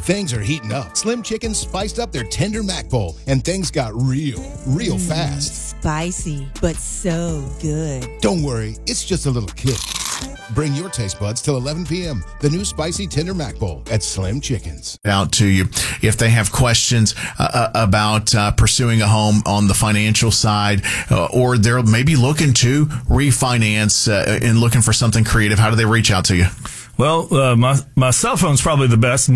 Things are heating up. Slim Chickens spiced up their tender mac bowl, and things got real fast. Spicy, but so good. Don't worry, it's just a little kick. Bring your taste buds till 11 p.m. The new spicy tender mac bowl at Slim Chickens. Out to you if they have questions about pursuing a home on the financial side, or they're maybe looking to refinance and looking for something creative. How do they reach out to you? Well, my cell phone's probably the best,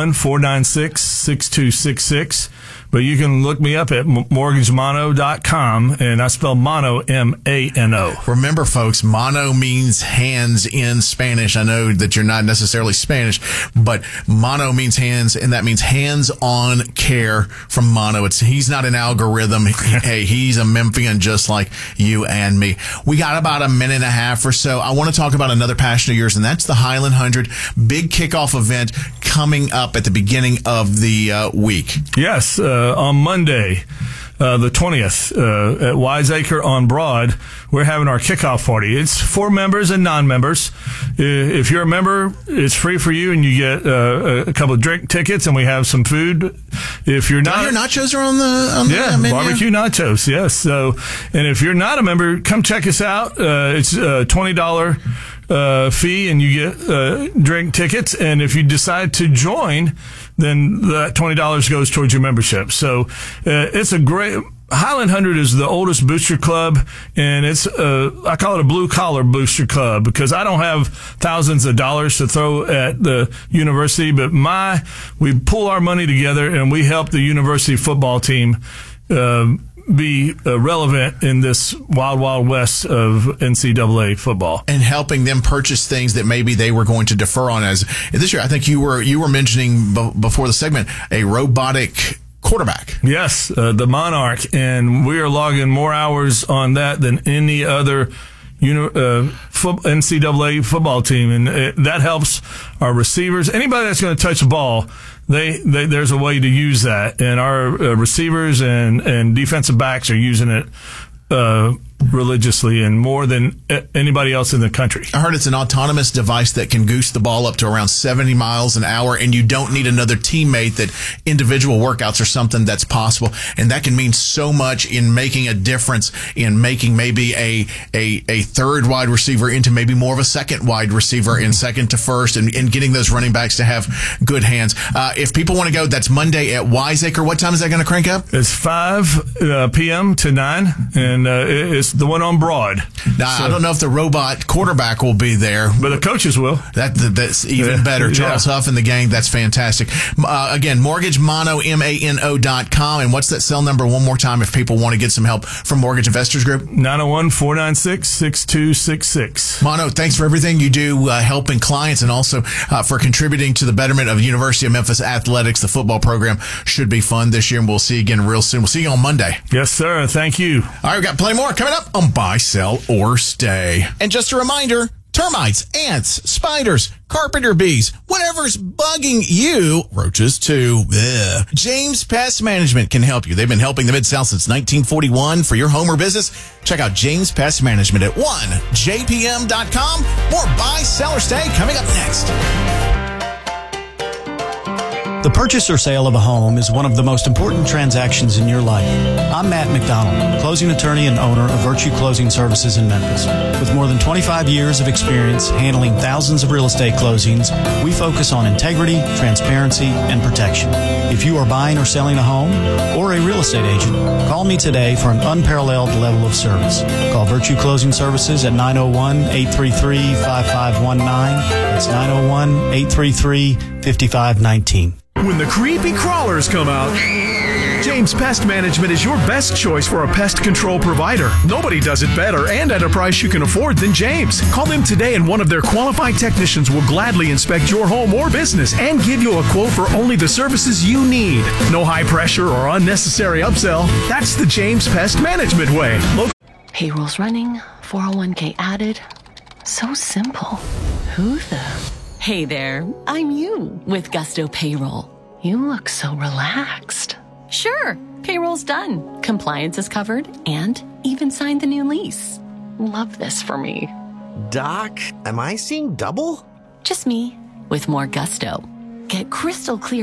901-496-6266. But you can look me up at mortgagemano.com, and I spell mono, M-A-N-O. Remember, folks, mano means hands in Spanish. I know that you're not necessarily Spanish, but mono means hands, and that means hands-on care from Mono. He's not an algorithm. Hey, he's a Memphian just like you and me. We got about a minute and a half or so. I want to talk about another passion of yours, and that's the Highland 100 big kickoff event coming up at the beginning of the week. Yes, on Monday, the 20th, at Wiseacre on Broad, we're having our kickoff party. It's for members and non-members. If you're a member, it's free for you, and you get a couple of drink tickets, and we have some food. If you're not, your nachos are on the menu? Barbecue nachos, yes. So, and if you're not a member, come check us out. It's a $20 fee, and you get drink tickets. And if you decide to join, then that $20 goes towards your membership. So it's a great. Highland 100 is the oldest booster club, and it's I call it a blue-collar booster club because I don't have thousands of dollars to throw at the university, but we pull our money together, and we help the university football team be relevant in this wild, wild west of NCAA football. And helping them purchase things that maybe they were going to defer on. As this year, I think you were mentioning before the segment, a robotic quarterback. Yes, the Monarch, and we are logging more hours on that than any other NCAA football team, and that helps our receivers. Anybody that's going to touch the ball, there's a way to use that, and our receivers and defensive backs are using it religiously and more than anybody else in the country. I heard it's an autonomous device that can goose the ball up to around 70 miles an hour, and you don't need another teammate. That individual workouts are something that's possible, and that can mean so much in making a difference in making maybe a third wide receiver into maybe more of a second wide receiver and second to first, and getting those running backs to have good hands. If people want to go, that's Monday at Wiseacre. What time is that going to crank up? It's 5 p.m. to 9, and it's the one on Broad. Now, I don't know if the robot quarterback will be there, but the coaches will. That's even better. Charles Huff and the gang. That's fantastic. Again, mortgagemano, MANO.com. And what's that cell number one more time if people want to get some help from Mortgage Investors Group? 901-496-6266. Mono, thanks for everything you do helping clients, and also for contributing to the betterment of University of Memphis athletics. The football program should be fun this year, and we'll see you again real soon. We'll see you on Monday. Yes, sir. Thank you. All right, we've got plenty more coming up on Buy, Sell, or Stay. And just a reminder, termites, ants, spiders, carpenter bees, whatever's bugging you, roaches too. Ugh. James Pest Management can help you. They've been helping the Mid-South since 1941 for your home or business. Check out James Pest Management at 1jpm.com. More Buy, Sell, or Stay coming up next. The purchase or sale of a home is one of the most important transactions in your life. I'm Matt McDonald, closing attorney and owner of Virtue Closing Services in Memphis. With more than 25 years of experience handling thousands of real estate closings, we focus on integrity, transparency, and protection. If you are buying or selling a home or a real estate agent, call me today for an unparalleled level of service. Call Virtue Closing Services at 901-833-5519. That's 901-833-5519. When the creepy crawlers come out, James Pest Management is your best choice for a pest control provider. Nobody does it better and at a price you can afford than James. Call them today and one of their qualified technicians will gladly inspect your home or business and give you a quote for only the services you need. No high pressure or unnecessary upsell. That's the James Pest Management way. Payroll's running, 401k added. So simple. Who the... Hey there, I'm you with Gusto Payroll. You look so relaxed. Sure, payroll's done. Compliance is covered and even signed the new lease. Love this for me. Doc, am I seeing double? Just me with more gusto. Get crystal clear